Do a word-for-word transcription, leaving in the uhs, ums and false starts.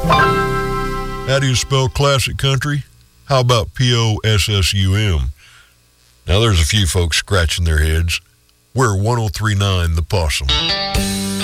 How do you spell classic country? How about P O S S U M? Now there's a few folks scratching their heads. We're one oh three point nine The Possum.